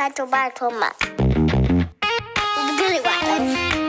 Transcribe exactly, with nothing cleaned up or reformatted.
拜托拜托嘛！我不跟你玩了。